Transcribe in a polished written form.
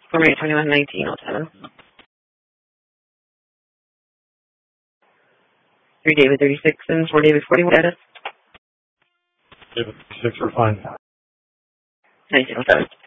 For me, 21-19-07. 3 David 36 and 4 David 41 status. David 36 are fine. 1907.